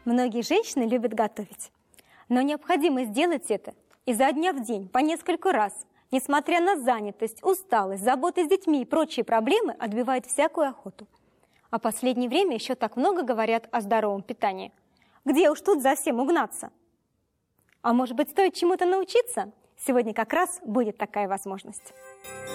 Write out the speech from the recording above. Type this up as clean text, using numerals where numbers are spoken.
Многие женщины любят готовить, но необходимо сделать это изо дня в день, по несколько раз. Несмотря на занятость, усталость, заботы с детьми и прочие проблемы, отбивает всякую охоту. А в последнее время еще так много говорят о здоровом питании. Где уж тут за всем угнаться? А может быть, стоит чему-то научиться? Сегодня как раз будет такая возможность.